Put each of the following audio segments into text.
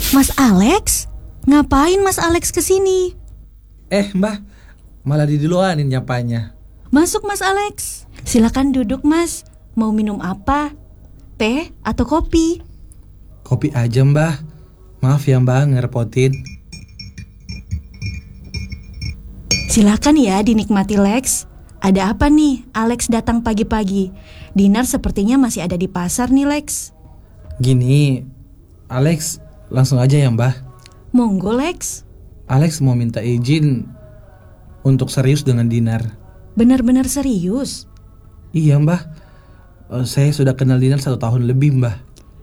Mas Alex? Ngapain Mas Alex kesini? Mbah, malah diduluanin nyapanya. Masuk Mas Alex. Silakan duduk Mas. Mau minum apa? Teh atau kopi? Kopi aja mbah. Maaf ya mbah ngerepotin. Silakan ya dinikmati Lex. Ada apa nih Alex datang pagi-pagi? Dinar sepertinya masih ada di pasar nih Lex. Gini, Alex langsung aja ya mbah. Monggo Lex. Alex mau minta izin untuk serius dengan Dinar. Benar-benar serius? Iya mbah, saya sudah kenal Dinar 1 tahun lebih mbah.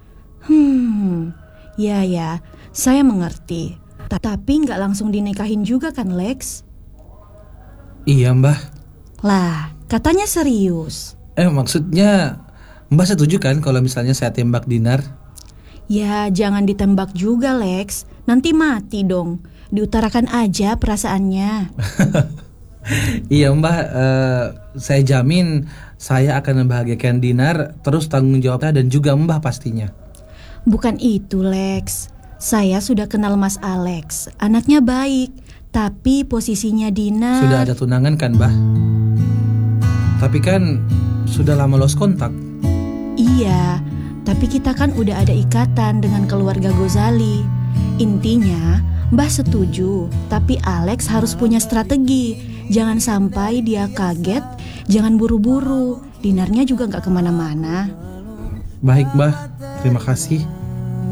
Ya, saya mengerti. Tapi nggak langsung dinikahin juga kan Lex? Iya mbah. Lah, katanya serius. Maksudnya mbah setuju kan kalau misalnya saya tembak Dinar? Ya, jangan ditembak juga Lex. Nanti mati dong. Diutarakan aja perasaannya. Iya mbah, saya jamin saya akan membahagiakan Dinar, terus tanggung jawabnya dan juga mbah pastinya. Bukan itu Lex. Saya sudah kenal Mas Alex. Anaknya baik, tapi posisinya Dinar. Sudah ada tunangan kan mbah? Tapi kan sudah lama lost kontak. Iya, tapi kita kan udah ada ikatan dengan keluarga Gozali. Intinya, Mbah setuju, tapi Alex harus punya strategi. Jangan sampai dia kaget, jangan buru-buru. Dinarnya juga gak kemana-mana. Baik mbah, terima kasih.